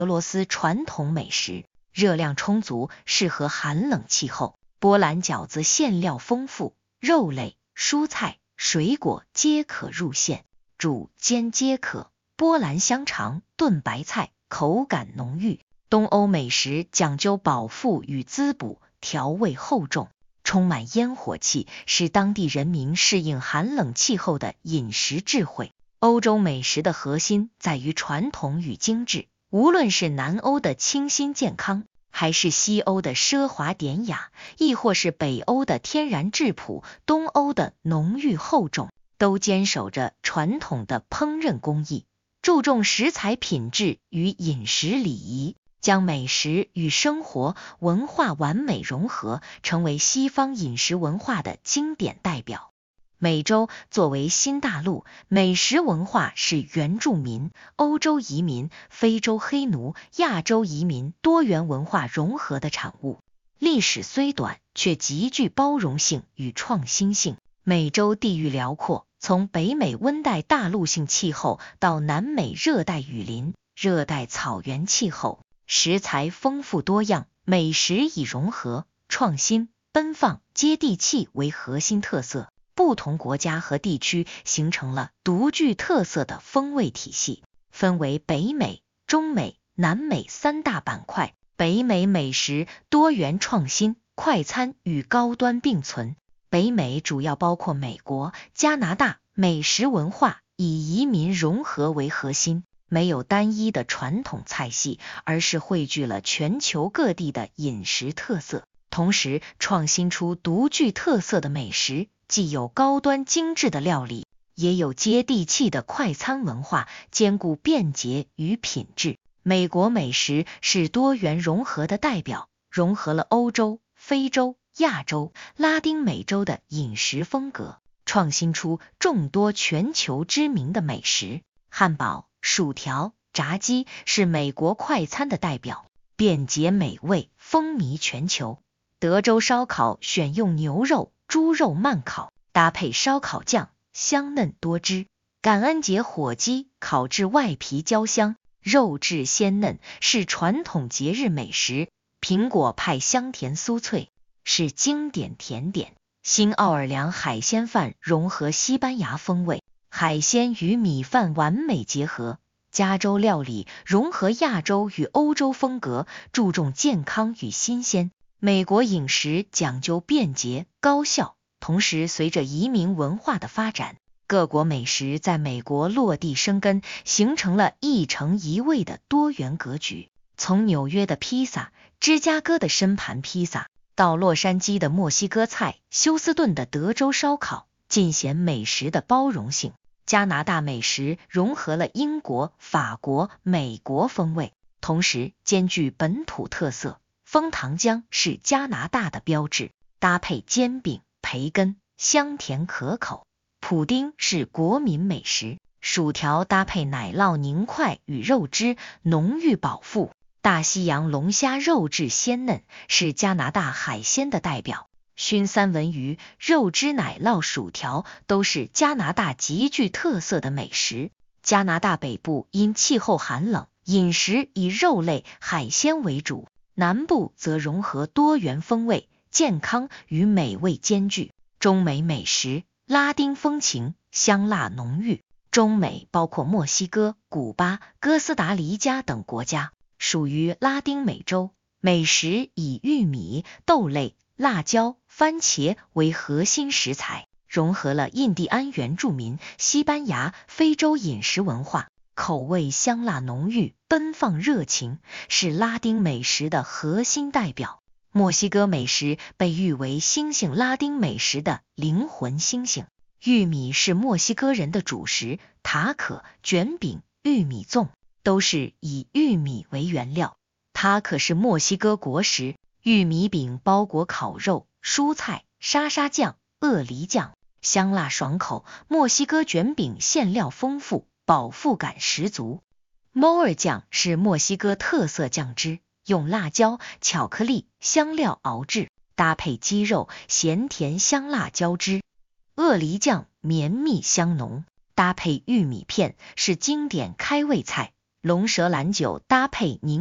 俄罗斯传统美食，热量充足，适合寒冷气候。波兰饺子馅料丰富，肉类、蔬菜、水果皆可入馅，煮煎皆可。波兰香肠炖白菜，口感浓郁。东欧美食讲究饱腹与滋补，调味厚重，充满烟火气，是当地人民适应寒冷气候的饮食智慧。欧洲美食的核心在于传统与精致，无论是南欧的清新健康，还是西欧的奢华典雅，亦或是北欧的天然质朴，东欧的浓郁厚重，都坚守着传统的烹饪工艺，注重食材品质与饮食礼仪，将美食与生活文化完美融合，成为西方饮食文化的经典代表。美洲作为新大陆，美食文化是原住民、欧洲移民、非洲黑奴、亚洲移民多元文化融合的产物。历史虽短，却极具包容性与创新性。美洲地域辽阔，从北美温带大陆性气候到南美热带雨林、热带草原气候，食材丰富多样，美食以融合、创新、奔放、接地气为核心特色。不同国家和地区形成了独具特色的风味体系，分为北美、中美、南美三大板块。北美美食多元创新，快餐与高端并存。北美主要包括美国、加拿大，美食文化以移民融合为核心，没有单一的传统菜系，而是汇聚了全球各地的饮食特色，同时创新出独具特色的美食，既有高端精致的料理，也有接地气的快餐文化，兼顾便捷与品质。美国美食是多元融合的代表，融合了欧洲、非洲、亚洲、拉丁美洲的饮食风格，创新出众多全球知名的美食。汉堡、薯条、炸鸡是美国快餐的代表，便捷美味，风靡全球。德州烧烤选用牛肉、猪肉慢烤，搭配烧烤酱，香嫩多汁。感恩节火鸡烤至外皮焦香，肉质鲜嫩，是传统节日美食。苹果派香甜酥脆，是经典甜点。新奥尔良海鲜饭融合西班牙风味，海鲜与米饭完美结合。加州料理融合亚洲与欧洲风格，注重健康与新鲜。美国饮食讲究便捷高效，同时随着移民文化的发展，各国美食在美国落地生根，形成了一城一味的多元格局。从纽约的披萨、芝加哥的深盘披萨，到洛杉矶的墨西哥菜、休斯顿的德州烧烤，尽显美食的包容性。加拿大美食融合了英国、法国、美国风味，同时兼具本土特色。枫糖浆是加拿大的标志，搭配煎饼、培根，香甜可口。普丁是国民美食，薯条搭配奶酪凝块与肉汁，浓郁饱腹。大西洋龙虾肉质鲜嫩，是加拿大海鲜的代表。熏三文鱼、肉汁奶酪薯条都是加拿大极具特色的美食。加拿大北部因气候寒冷，饮食以肉类、海鲜为主，南部则融合多元风味，健康与美味兼具。中美美食拉丁风情，香辣浓郁。中美包括墨西哥、古巴、哥斯达黎加等国家，属于拉丁美洲。美食以玉米、豆类、辣椒、番茄为核心食材，融合了印第安原住民、西班牙、非洲饮食文化，口味香辣浓郁，奔放热情，是拉丁美食的核心代表。墨西哥美食被誉为新兴拉丁美食的灵魂星星。玉米是墨西哥人的主食，塔可、卷饼、玉米粽都是以玉米为原料。塔可是墨西哥国食，玉米饼包裹烤肉、蔬菜、沙沙酱、鳄梨酱，香辣爽口。墨西哥卷饼馅料丰富，饱腹感十足。摩尔酱是墨西哥特色酱汁，用辣椒、巧克力、香料熬制，搭配鸡肉，咸甜香辣交织。鳄梨酱绵密香浓，搭配玉米片是经典开胃菜。 龙舌兰酒搭配柠